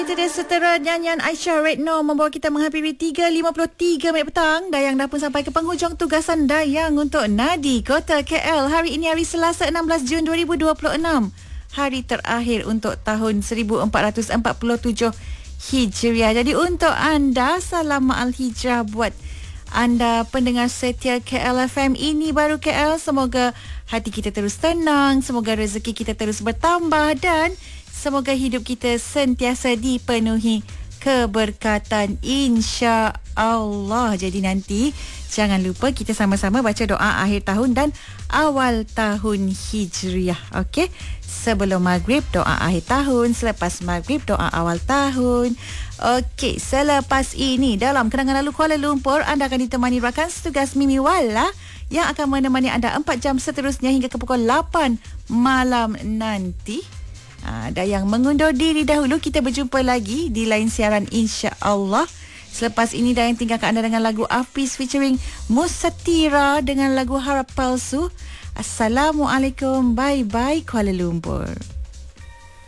itu dia setera nyanyian Aisyah Redno membawa kita menghampiri 3.53 minit petang. Dayang dah pun sampai ke penghujung tugasan Dayang untuk Nadi Kota KL. Hari ini hari Selasa 16 Jun 2026. Hari terakhir untuk tahun 1447 Hijriah. Jadi untuk anda, salam ma'al hijrah buat anda pendengar setia KL FM. Ini baru KL. Semoga hati kita terus tenang, semoga rezeki kita terus bertambah dan semoga hidup kita sentiasa dipenuhi keberkatan, insya-Allah. Jadi nanti jangan lupa kita sama-sama baca doa akhir tahun dan awal tahun Hijriah. Okey? Sebelum maghrib doa akhir tahun, selepas maghrib doa awal tahun. Okey, selepas ini dalam Kenangan Lalu Kuala Lumpur, anda akan ditemani rakan setugas Mimi Wala yang akan menemani anda 4 jam seterusnya hingga ke pukul 8 malam nanti. Dayang mengundur diri dahulu. Kita berjumpa lagi di lain siaran, insya-Allah. Selepas ini Dayang tinggalkan anda dengan lagu Afis featuring Musatira dengan lagu Harap Palsu. Assalamualaikum, bye-bye Kuala Lumpur.